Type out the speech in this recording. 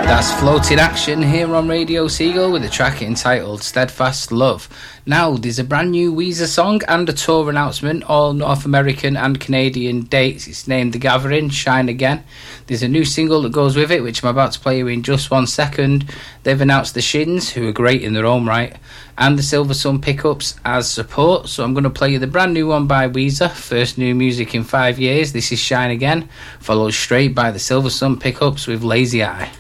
That's Floating Action here on Radio Seagull with a track entitled Steadfast Love. Now, there's a brand new Weezer song and a tour announcement, all North American and Canadian dates. It's named The Gathering, Shine Again. There's a new single that goes with it, which I'm about to play you in just 1 second. They've announced the Shins, who are great in their own right, and the Silver Sun Pickups as support. So I'm going to play you the brand new one by Weezer, first new music in 5 years. This is Shine Again, followed straight by the Silver Sun Pickups with Lazy Eye.